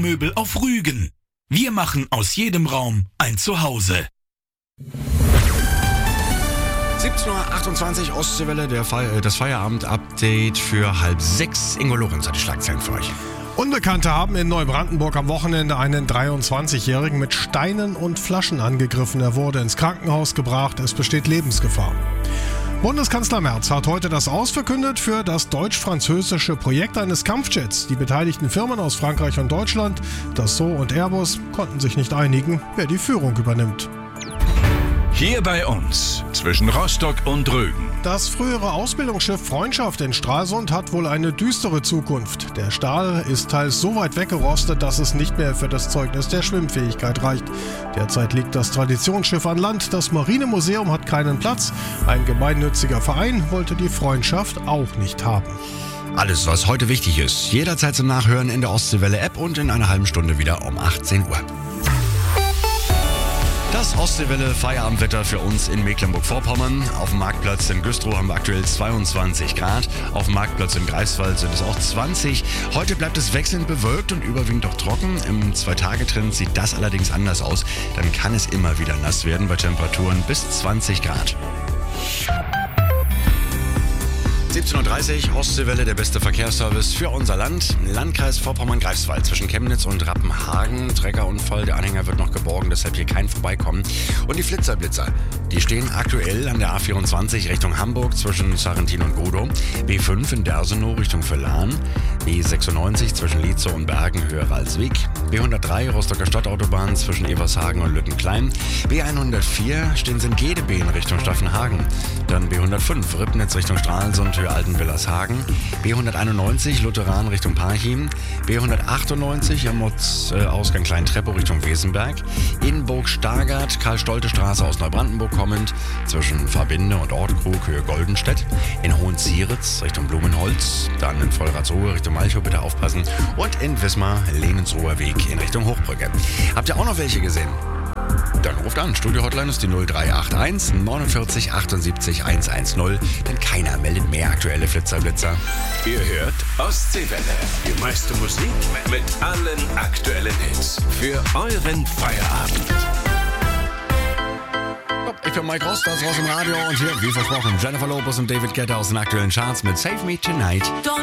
Büromöbel auf Rügen. Wir machen aus jedem Raum ein Zuhause. 17.28 Uhr, Ostseewelle, das Feierabend-Update für 5:30. Ingo Lorenz hat die Schlagzeilen für euch. Unbekannte haben in Neubrandenburg am Wochenende einen 23-Jährigen mit Steinen und Flaschen angegriffen. Er wurde ins Krankenhaus gebracht. Es besteht Lebensgefahr. Bundeskanzler Merz hat heute das Aus verkündet für das deutsch-französische Projekt eines Kampfjets. Die beteiligten Firmen aus Frankreich und Deutschland, Dassault und Airbus, konnten sich nicht einigen, wer die Führung übernimmt. Hier bei uns, zwischen Rostock und Rügen. Das frühere Ausbildungsschiff Freundschaft in Stralsund hat wohl eine düstere Zukunft. Der Stahl ist teils so weit weggerostet, dass es nicht mehr für das Zeugnis der Schwimmfähigkeit reicht. Derzeit liegt das Traditionsschiff an Land. Das Marinemuseum hat keinen Platz. Ein gemeinnütziger Verein wollte die Freundschaft auch nicht haben. Alles, was heute wichtig ist, jederzeit zum Nachhören in der Ostseewelle-App und in einer halben Stunde wieder um 18 Uhr. Das Ostseewelle Feierabendwetter für uns in Mecklenburg-Vorpommern. Auf dem Marktplatz in Güstrow haben wir aktuell 22 Grad. Auf dem Marktplatz in Greifswald sind es auch 20. Heute bleibt es wechselnd bewölkt und überwiegend auch trocken. Im 2-Tage-Trend sieht das allerdings anders aus. Dann kann es immer wieder nass werden bei Temperaturen bis 20 Grad. 17.30 Uhr, Ostseewelle, der beste Verkehrsservice für unser Land. Landkreis Vorpommern-Greifswald zwischen Chemnitz und Rappenhagen. Treckerunfall, der Anhänger wird noch geborgen, deshalb hier kein Vorbeikommen. Und die Flitzer, die stehen aktuell an der A24 Richtung Hamburg zwischen Sarrentin und Godow. B5 in Dersenow Richtung Völlahn. B96 zwischen Lietzow und Bergen höher als Wieg. B103 Rostocker Stadtautobahn zwischen Evershagen und Lüttenklein. B104 Stinsen-Gedebeen Richtung Staffenhagen. Dann B105 Ribnitz Richtung Stralsund höher Altenwillershagen. B191 Lutheran Richtung Parchim. B198 am Ausgang Klein-Treppow Richtung Wesenberg. In Burg-Stargard Karl-Stolte-Straße aus Neubrandenburg kommend zwischen Verbinde und Ortkrug höhe Goldenstedt. In Hohenzieritz Richtung Blumenholz. Dann in Vollratsruhe Richtung Malchow, bitte aufpassen. Und in Wismar Lenensruher Weg in Richtung Hochbrücke. Habt ihr auch noch welche gesehen? Dann ruft an. Studio-Hotline ist die 0381 49 78 110. Denn keiner meldet mehr aktuelle Flitzer. Ihr hört Ostseewelle. Die meiste Musik mit allen aktuellen Hits. Für euren Feierabend. Ich bin Mike Rost, das ist raus im Radio. Und hier, wie versprochen, Jennifer Lopez und David Guetta aus den aktuellen Charts mit Save Me Tonight.